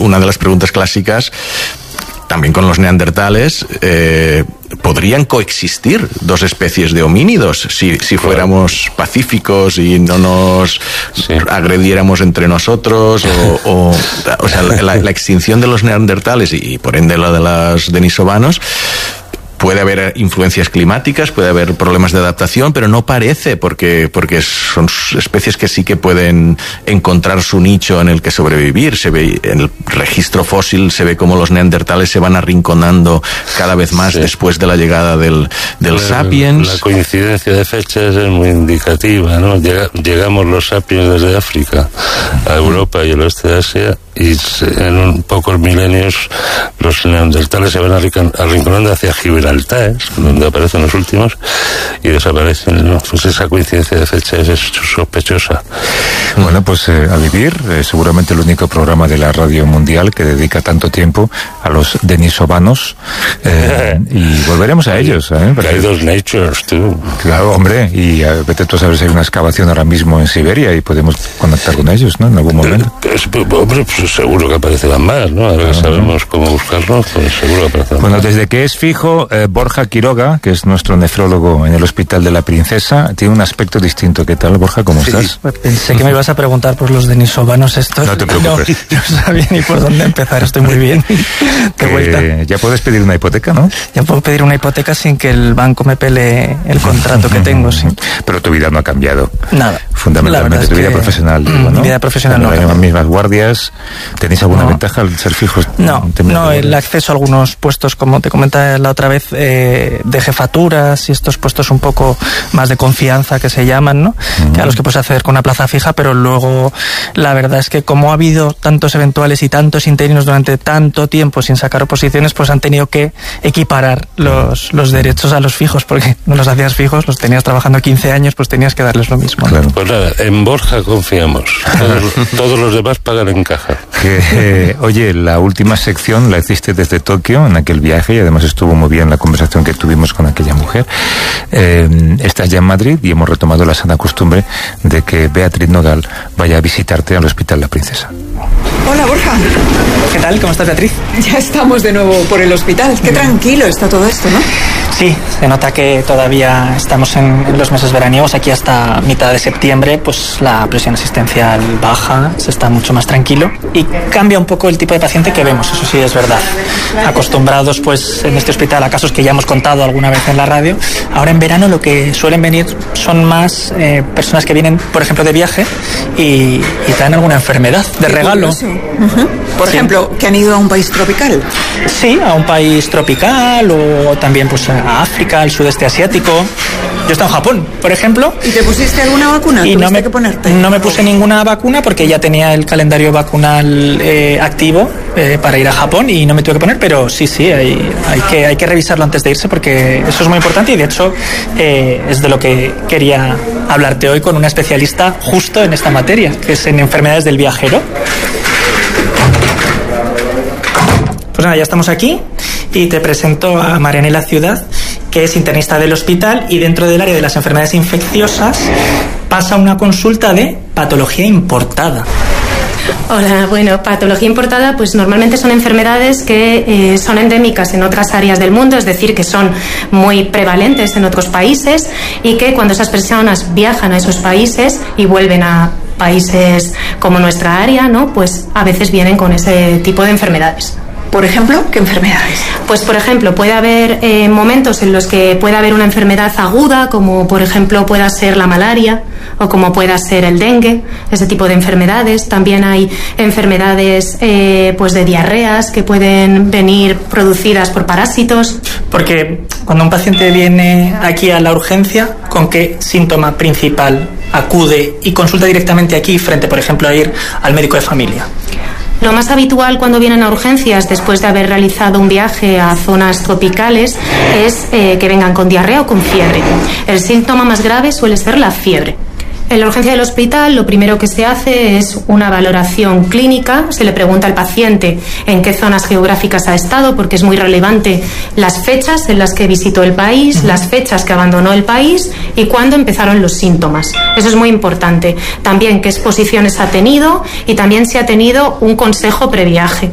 una de las preguntas clásicas, también con los neandertales, ¿podrían coexistir dos especies de homínidos si fuéramos pacíficos y no nos agrediéramos entre nosotros? O sea, la extinción de los neandertales y por ende la de los denisovanos, puede haber influencias climáticas, puede haber problemas de adaptación, pero no parece, porque son especies que sí que pueden encontrar su nicho en el que sobrevivir. Se ve en el registro fósil, se ve cómo los neandertales se van arrinconando cada vez más después de la llegada del sapiens. La coincidencia de fechas es muy indicativa, ¿no? Llegamos los sapiens desde África a Europa y el oeste de Asia, y en pocos milenios los neandertales se van arrinconando hacia Gibraltar, donde aparecen los últimos, y desaparecen, ¿no? Pues esa coincidencia de fechas es sospechosa. Bueno, pues a vivir, seguramente el único programa de la radio mundial que dedica tanto tiempo a los denisovanos, y volveremos a ellos, Hay dos natures, tú. Claro, hombre, y vete tú a saber si hay una excavación ahora mismo en Siberia y podemos conectar con ellos, ¿no? En algún momento. Hombre, pues seguro que aparecerán más, ¿no? Ahora que sabemos cómo buscarlos, pues seguro que aparecerán más. Bueno, desde que es fijo, Borja Quiroga, que es nuestro nefrólogo en el Hospital de la Princesa, tiene un aspecto distinto. ¿Qué tal, Borja? ¿Cómo estás? Pues pensé que me ibas a preguntar por los denisovanos estos. No te preocupes. No sabía ni por dónde empezar, estoy muy bien. De vuelta. Ya puedes pedir una hipoteca, ¿no? Ya puedo pedir una hipoteca sin que el banco me pelee el contrato que tengo, sí. Pero tu vida no ha cambiado. Nada. Fundamentalmente tu vida profesional. Mi vida profesional no. Las mismas guardias. ¿Tenéis alguna ventaja al ser fijos? No, el acceso a algunos puestos, como te comentaba la otra vez, de jefaturas y estos puestos un poco más de confianza que se llaman, ¿no? Que a los que puedes acceder con una plaza fija, pero luego la verdad es que como ha habido tantos eventuales y tantos interinos durante tanto tiempo sin sacar oposiciones, pues han tenido que equiparar los derechos a los fijos, porque no los hacías fijos, los tenías trabajando 15 años, pues tenías que darles lo mismo. Claro. Pues nada, en Borja confiamos. Todos los demás pagan en caja. Oye, la última sección la hiciste desde Tokio, en aquel viaje, y además estuvo muy bien la conversación que tuvimos con aquella mujer. Estás ya en Madrid y hemos retomado la sana costumbre de que Beatriz Nodal vaya a visitarte al Hospital La Princesa. Hola, Borja. ¿Qué tal? ¿Cómo estás, Beatriz? Ya estamos de nuevo por el hospital. Qué tranquilo está todo esto, ¿no? Sí, se nota que todavía estamos en los meses veraniegos. Aquí hasta mitad de septiembre, pues la presión asistencial baja, se está mucho más tranquilo y cambia un poco el tipo de paciente que vemos, eso sí es verdad. Acostumbrados, pues, en este hospital a casos que ya hemos contado alguna vez en la radio. Ahora en verano lo que suelen venir son más personas que vienen, por ejemplo, de viaje y traen alguna enfermedad de regalo. Por ejemplo, que han ido a un país tropical. Sí, a un país tropical o también pues a África, al sudeste asiático. Yo he estado en Japón, por ejemplo. ¿Y te pusiste alguna vacuna? Y ¿Tuviste que ponerte? No me puse ninguna vacuna porque ya tenía el calendario vacunal activo para ir a Japón y no me tuve que poner, pero sí, hay que revisarlo antes de irse porque eso es muy importante y de hecho es de lo que quería hablarte hoy con una especialista justo en esta materia, que es en enfermedades del viajero. Pues nada, ya estamos aquí y te presento a Marianela Ciudad, que es internista del hospital y dentro del área de las enfermedades infecciosas pasa una consulta de patología importada. Hola, bueno, patología importada pues normalmente son enfermedades que son endémicas en otras áreas del mundo, es decir, que son muy prevalentes en otros países y que cuando esas personas viajan a esos países y vuelven a países como nuestra área, ¿no? Pues a veces vienen con ese tipo de enfermedades. Por ejemplo, ¿qué enfermedades? Pues por ejemplo, puede haber momentos en los que puede haber una enfermedad aguda, como por ejemplo pueda ser la malaria o como pueda ser el dengue, ese tipo de enfermedades. También hay enfermedades pues de diarreas que pueden venir producidas por parásitos. Porque cuando un paciente viene aquí a la urgencia, ¿con qué síntoma principal acude y consulta directamente aquí frente, por ejemplo, a ir al médico de familia? Lo más habitual cuando vienen a urgencias después de haber realizado un viaje a zonas tropicales es que vengan con diarrea o con fiebre. El síntoma más grave suele ser la fiebre. En la urgencia del hospital lo primero que se hace es una valoración clínica, se le pregunta al paciente en qué zonas geográficas ha estado, porque es muy relevante las fechas en las que visitó el país, las fechas que abandonó el país y cuándo empezaron los síntomas. Eso es muy importante. También qué exposiciones ha tenido y también si ha tenido un consejo previaje.